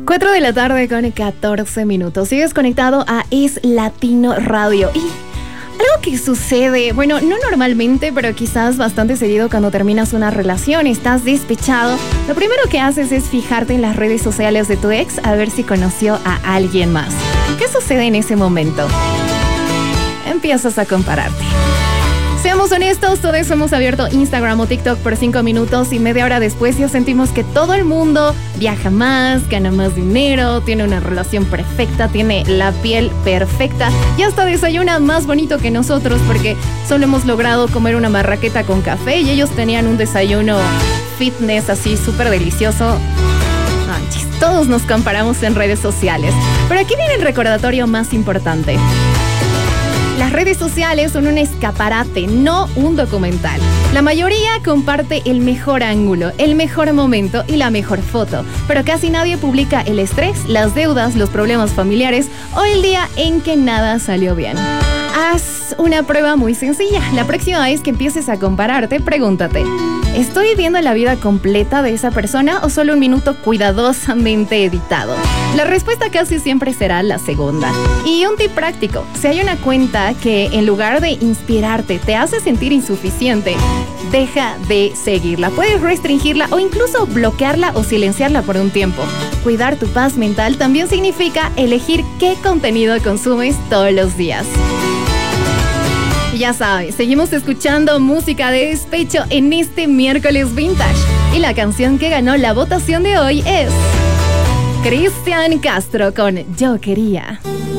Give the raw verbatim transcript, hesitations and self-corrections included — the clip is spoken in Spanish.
cuatro de la tarde con catorce minutos. Sigues conectado a Es Latino Radio. Y algo que sucede, bueno, no normalmente, pero quizás bastante seguido cuando terminas una relación, estás despechado, lo primero que haces es fijarte en las redes sociales de tu ex a ver si conoció a alguien más. ¿Qué sucede en ese momento? Empiezas a compararte. Seamos honestos, todos hemos abierto Instagram o TikTok por cinco minutos y media hora después ya sentimos que todo el mundo viaja más, gana más dinero, tiene una relación perfecta, tiene la piel perfecta y hasta desayuna más bonito que nosotros porque solo hemos logrado comer una marraqueta con café y ellos tenían un desayuno fitness así súper delicioso. Manches, todos nos comparamos en redes sociales. Pero aquí viene el recordatorio más importante. Las redes sociales son un escaparate, no un documental. La mayoría comparte el mejor ángulo, el mejor momento y la mejor foto, pero casi nadie publica el estrés, las deudas, los problemas familiares o el día en que nada salió bien. Haz una prueba muy sencilla. La próxima vez que empieces a compararte, pregúntate: ¿estoy viviendo la vida completa de esa persona o solo un minuto cuidadosamente editado? La respuesta casi siempre será la segunda. Y un tip práctico: si hay una cuenta que en lugar de inspirarte te hace sentir insuficiente, deja de seguirla. Puedes restringirla o incluso bloquearla o silenciarla por un tiempo. Cuidar tu paz mental también significa elegir qué contenido consumes todos los días. Ya sabes, seguimos escuchando música de despecho en este miércoles vintage. Y la canción que ganó la votación de hoy es Cristian Castro con Yo Quería.